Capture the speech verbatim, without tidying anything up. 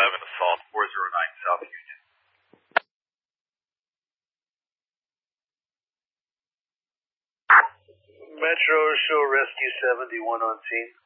eleven, assault four zero nine South Union. Metro, show rescue seventy-one on scene.